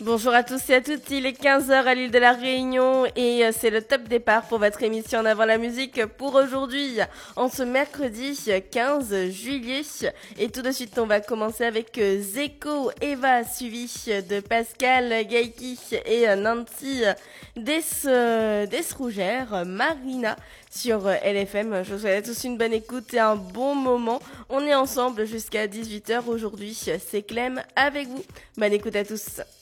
Bonjour à tous et à toutes, il est 15 heures à l'île de la Réunion et c'est le top départ pour votre émission en avant la musique pour aujourd'hui, en ce mercredi 15 juillet. Et tout de suite, on va commencer avec Zeko Eva, suivi de Pascal Gaiki et Nancy Desrougères, Marina sur LFM. Je vous souhaite à tous une bonne écoute et un bon moment. On est ensemble jusqu'à 18 heures aujourd'hui. C'est Clem avec vous. Bonne écoute à tous.